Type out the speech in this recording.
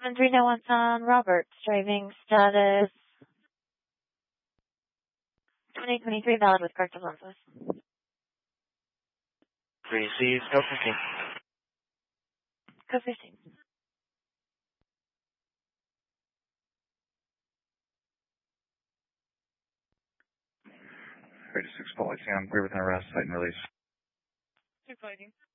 139 on Roberts, driving status 2023, valid with corrective lenses. 3C, go 15. Go 15. 36 Policy, I'm clear within arrest, cite and release. 2 fighting.